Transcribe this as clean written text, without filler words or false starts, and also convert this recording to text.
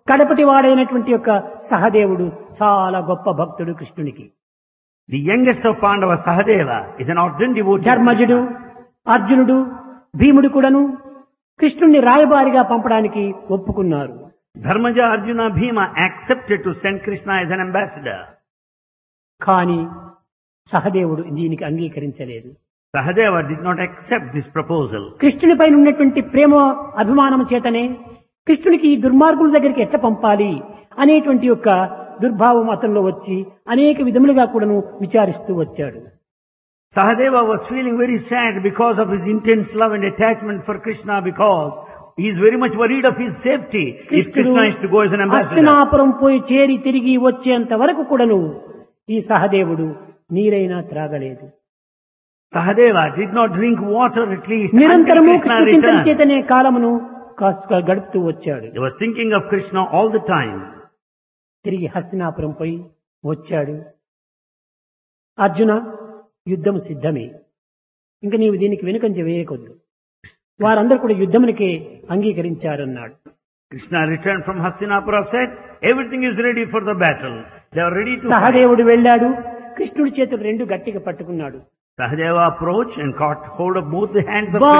కడపటి వాడైనటువంటి యొక్క సహదేవుడు చాలా గొప్ప భక్తుడు కృష్ణునికి. The youngest of Pandava, Sahadeva, is an ardent devotee. ధర్మజుడు, అర్జునుడు, భీముడు కూడాను కృష్ణుణ్ణి రాయబారిగా పంపడానికి ఒప్పుకున్నారు. Dharmaja, Arjuna, Bhima accepted to send Krishna as an ambassador. కానీ సహదేవుడు దీనికి అంగీకరించలేదు. Sahadeva did not accept this proposal. కృష్ణునిపై ఉన్నటువంటి ప్రేమ అభిమానం చేతనే కృష్ణునికి ఈ దుర్మార్గుల దగ్గరికి ఎట్లా పంపాలి అనేటువంటి యొక్క దుర్భావం అతనిలో వచ్చి అనేక విధములుగా కూడాను విచారిస్తూ వచ్చాడు. Sahadeva was feeling very sad because of his intense love and attachment for Krishna, because he is very much worried of his safety if Krishna is to go as an ambassador. Hastinapuram పోయి చేరి తిరిగి వచ్చేంత వరకు కూడాను ఈ సహదేవుడు నీరైనా త్రాగలేదు. Sahadeva did not drink water at least until నిరంతరము Krishna Krishna చింతన returned. చేతనే కాలమును గడుపుతూ వచ్చాడు. He was thinking of Krishna all the time. తిరిగి హస్తినాపురం పోయి వచ్చాడు. అర్జున, యుద్ధం సిద్ధమే, ఇంక నీవు దీనికి వెనుకంజ వేయకొద్దు. వారందరూ కూడా యుద్ధమునికే అంగీకరించారన్నాడు. Krishna returned from Hastinapura, said, everything is ready for the battle. They are ready to fight. సహదేవుడు వెళ్ళాడు. కృష్ణుడి చేతులు రెండు గట్టిగా పట్టుకున్నాడు. Sahadeva approached and caught hold of both the hands of బా